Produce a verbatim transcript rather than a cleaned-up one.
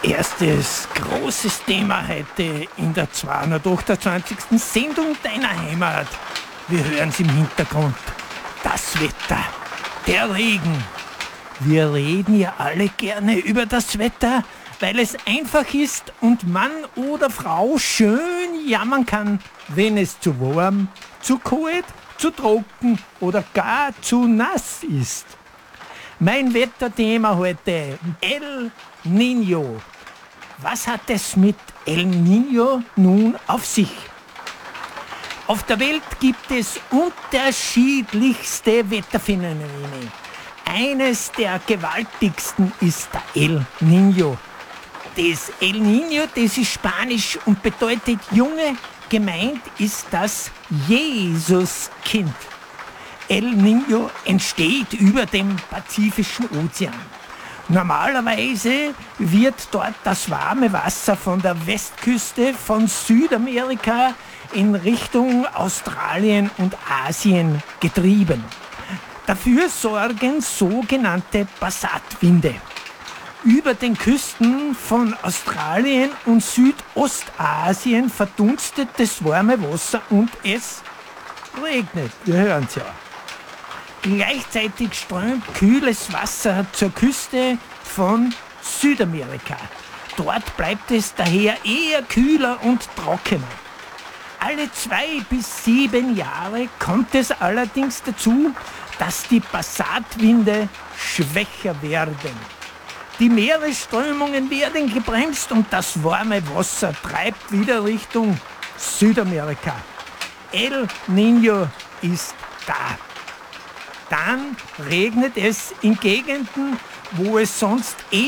Erstes großes Thema heute in der zweihundertachtundzwanzigsten Sendung deiner Heimat. Wir hören es im Hintergrund. Das Wetter, der Regen. Wir reden ja alle gerne über das Wetter, weil es einfach ist und Mann oder Frau schön jammern kann, wenn es zu warm, zu kalt, zu trocken oder gar zu nass ist. Mein Wetterthema heute, El Niño. Was hat es mit El Niño nun auf sich? Auf der Welt gibt es unterschiedlichste Wetterphänomene. Eines der gewaltigsten ist der El Niño. Das El Niño, das ist Spanisch und bedeutet Junge. Gemeint ist das Jesuskind. El Niño entsteht über dem Pazifischen Ozean. Normalerweise wird dort das warme Wasser von der Westküste von Südamerika in Richtung Australien und Asien getrieben. Dafür sorgen sogenannte Passatwinde. Über den Küsten von Australien und Südostasien verdunstet das warme Wasser und es regnet. Wir hören es ja. Gleichzeitig strömt kühles Wasser zur Küste von Südamerika. Dort bleibt es daher eher kühler und trockener. Alle zwei bis sieben Jahre kommt es allerdings dazu, dass die Passatwinde schwächer werden. Die Meeresströmungen werden gebremst und das warme Wasser treibt wieder Richtung Südamerika. El Niño ist da. Dann regnet es in Gegenden, wo es sonst eher